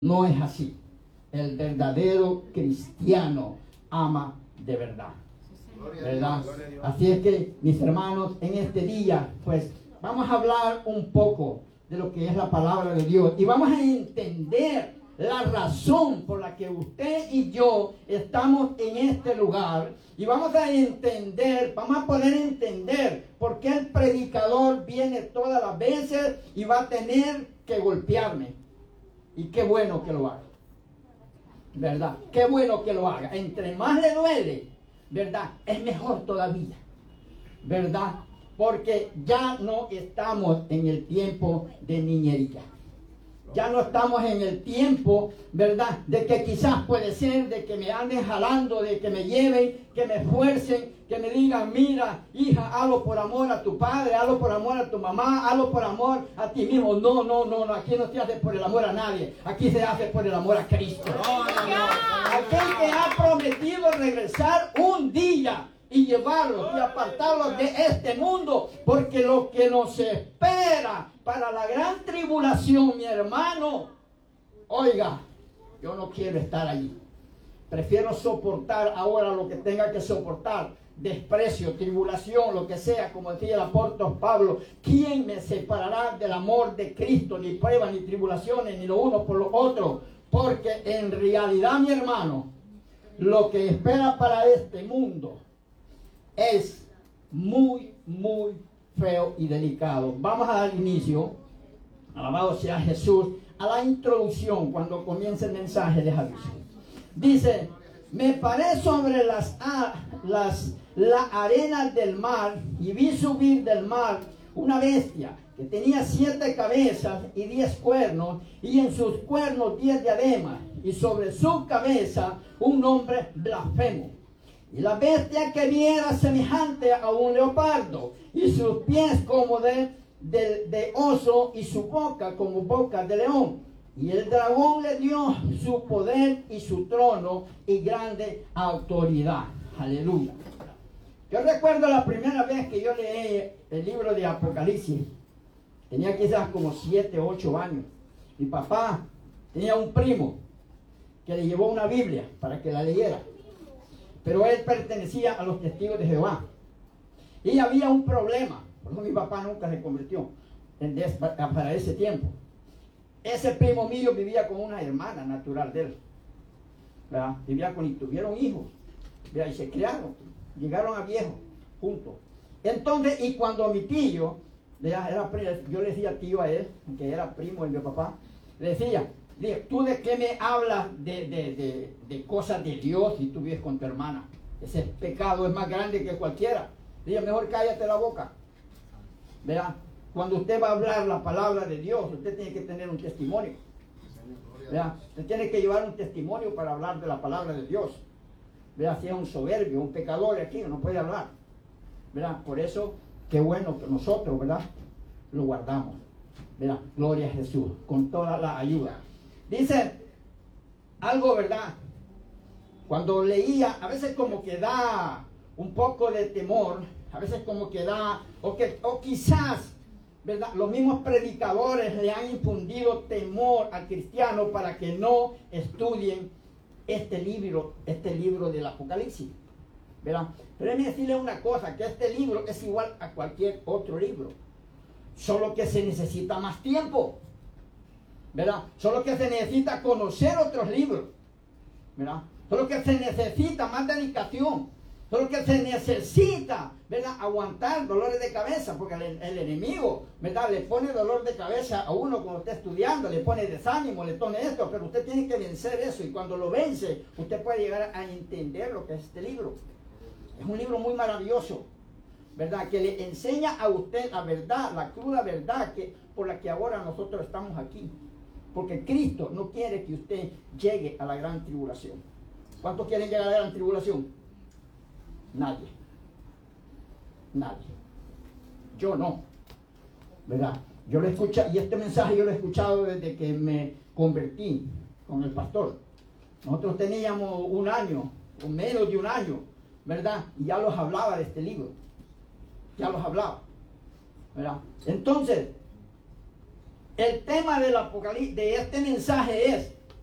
No es así. El verdadero cristiano ama de verdad. ¿Verdad? Así es que, mis hermanos, en este día, pues, vamos a hablar un poco de lo que es la palabra de Dios. Y vamos a entender la razón por la que usted y yo estamos en este lugar. Y vamos a entender, vamos a poder entender por qué el predicador viene todas las veces y va a tener que golpearme. Y qué bueno que lo haga. ¿Verdad? Qué bueno que lo haga. Entre más le duele, ¿verdad? Es mejor todavía. ¿Verdad? Porque ya no estamos en el tiempo de niñería. Ya no estamos en el tiempo, ¿verdad? De que quizás puede ser, de que me anden jalando, de que me lleven, que me esfuercen, que me digan, mira, hija, hazlo por amor a tu padre, hazlo por amor a tu mamá, hazlo por amor a ti mismo. No, aquí no se hace por el amor a nadie, aquí se hace por el amor a Cristo. Aquel que ha prometido regresar un día y llevarlos y apartarlos de este mundo, porque lo que nos espera para la gran tribulación, mi hermano, oiga, yo no quiero estar allí. Prefiero soportar ahora lo que tenga que soportar, desprecio, tribulación, lo que sea, como decía el apóstol Pablo. ¿Quién me separará del amor de Cristo? Ni pruebas, ni tribulaciones, ni lo uno por lo otro. Porque en realidad, mi hermano, lo que espera para este mundo es muy, muy feo y delicado. Vamos a dar inicio, alabado sea Jesús, a la introducción cuando comienza el mensaje de Jesús. Dice, me paré sobre la arena del mar y vi subir del mar una bestia que tenía 7 cabezas y 10 cuernos, y en sus cuernos 10 diademas, y sobre su cabeza un nombre blasfemo. Y la bestia que vi era semejante a un leopardo, y sus pies como de oso, y su boca como boca de león. Y el dragón le dio su poder y su trono y grande autoridad. Aleluya. Yo recuerdo la primera vez que yo leí el libro de Apocalipsis. Tenía quizás como 7, 8 años. Mi papá tenía un primo que le llevó una Biblia para que la leyera. Pero él pertenecía a los testigos de Jehová. Y había un problema. Por eso mi papá nunca se convirtió para ese tiempo. Ese primo mío vivía con una hermana natural de él. ¿Verdad? Y tuvieron hijos. ¿Verdad? Y se criaron. Llegaron a viejos juntos. Entonces, y cuando mi tío, yo le decía tío a él, que era primo de mi papá, le decía, ¿tú de qué me hablas de cosas de Dios si tú vives con tu hermana? Ese pecado es más grande que cualquiera. Dije, mejor cállate la boca. ¿Verdad? Cuando usted va a hablar la palabra de Dios, usted tiene que tener un testimonio. ¿Verdad? Usted tiene que llevar un testimonio para hablar de la palabra de Dios. ¿Verdad? Si es un soberbio, un pecador aquí, no puede hablar. ¿Verdad? Por eso, qué bueno que nosotros, ¿verdad?, lo guardamos. ¿Verdad? Gloria a Jesús, con toda la ayuda. Dice algo, ¿verdad? Cuando leía, a veces como que da un poco de temor, a veces como que da, o quizás, ¿verdad?, los mismos predicadores le han infundido temor al cristiano para que no estudien este libro del Apocalipsis, ¿verdad? Pero déjeme decirle una cosa, que este libro es igual a cualquier otro libro, solo que se necesita más tiempo, ¿verdad? Solo que se necesita conocer otros libros, ¿verdad? Solo que se necesita más dedicación, solo que se necesita, ¿verdad?, aguantar dolores de cabeza, porque el enemigo, ¿verdad?, le pone dolor de cabeza a uno cuando está estudiando, le pone desánimo, le pone esto, pero usted tiene que vencer eso, y cuando lo vence, usted puede llegar a entender lo que es este libro. Es un libro muy maravilloso, ¿verdad?, que le enseña a usted la verdad, la cruda verdad por la que ahora nosotros estamos aquí. Porque Cristo no quiere que usted llegue a la gran tribulación. ¿Cuántos quieren llegar a la gran tribulación? Nadie. Nadie. Yo no. ¿Verdad? Yo lo escuché, y este mensaje yo lo he escuchado desde que me convertí con el pastor. Nosotros teníamos un año, o menos de un año, ¿verdad? Y ya los hablaba de este libro. Ya los hablaba. ¿Verdad? Entonces, el tema del Apocalipsis, de este mensaje es